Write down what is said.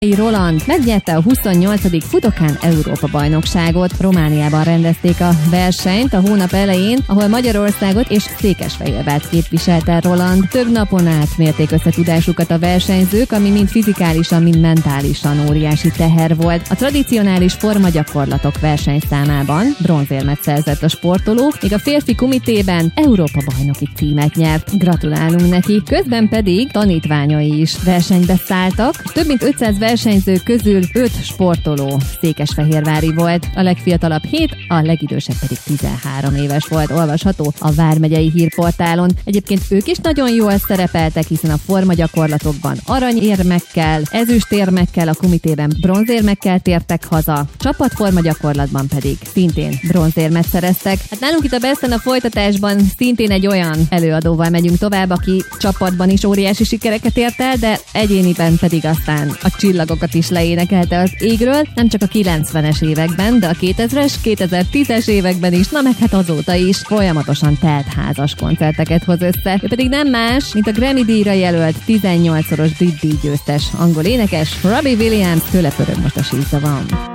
Roland megnyerte a 28. Fudokan Európa-bajnokságot. Romániában rendezték a versenyt a hónap elején, ahol Magyarországot és Székesfehérvárt képviselte Roland. Több napon át mérték összetudásukat a versenyzők, ami mind fizikálisan, mind mentálisan óriási teher volt. A tradicionális formagyakorlatok versenyszámában bronzérmet szerzett a sportoló, míg a férfi kumitében Európa-bajnoki címet nyert. Gratulálunk neki! Közben pedig tanítványai is versenybe szálltak. Több mint 500 versenyző közül 5 sportoló székesfehérvári volt. A legfiatalabb 7, a legidősebb pedig 13 éves volt, olvasható a Vármegyei Hírportálon. Egyébként ők is nagyon jól szerepeltek, hiszen a formagyakorlatokban aranyérmekkel, ezüstérmekkel, a kumitében bronzérmekkel tértek haza, csapatformagyakorlatban pedig szintén bronzérmet szereztek. Hát nálunk itt a Besten a folytatásban szintén egy olyan előadóval megyünk tovább, aki csapatban is óriási sikereket ért el, de egyéniben pedig aztán a csillagokat is leénekelte az égről, nem csak a 90-es években, de a 2000-es, 2010-es években is, na meg hát azóta is folyamatosan teltházas koncerteket hoz össze. Ő pedig nem más, mint a Grammy-díjra jelölt 18-szoros brit díj győztes angol énekes Robbie Williams, tőle pörög most a síza van.